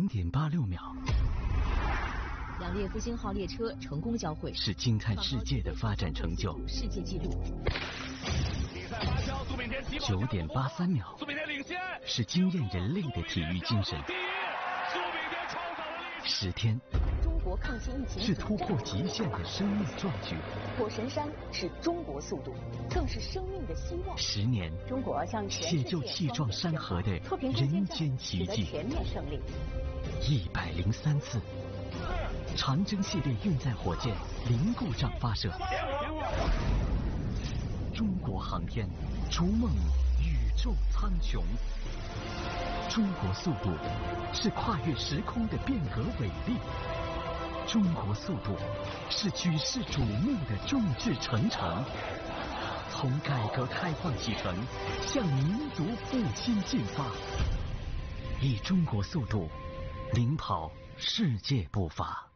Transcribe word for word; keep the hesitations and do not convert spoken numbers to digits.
点八六秒。 两列复兴号列车成功交汇， 是惊叹世界的发展成就。 世界纪录。 比赛发酵，苏炳添起跑九点八三秒， 苏炳添领先， 是惊艳人类的体育精神。 第一，苏炳添创造了历史。 十天， 中国抗击疫情是突破极限的生命壮举。 火神山是中国速度，更是生命的希望。 十年， 中国向全世界写就气壮山河的测评人间奇迹。 全面胜利。 一百零三次，长征系列运载火箭零故障发射。中国航天逐梦宇宙苍穹。中国速度是跨越时空的变革伟力。中国速度是举世瞩目的众志成城。从改革开放启程，向民族复兴进发。以中国速度领跑世界步伐。